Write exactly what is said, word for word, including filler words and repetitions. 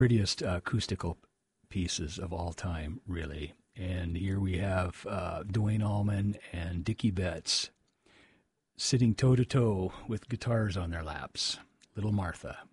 prettiest uh, acoustical pieces of all time, really. And here we have uh, Duane Allman and Dickie Betts sitting toe to toe with guitars on their laps. Little Martha.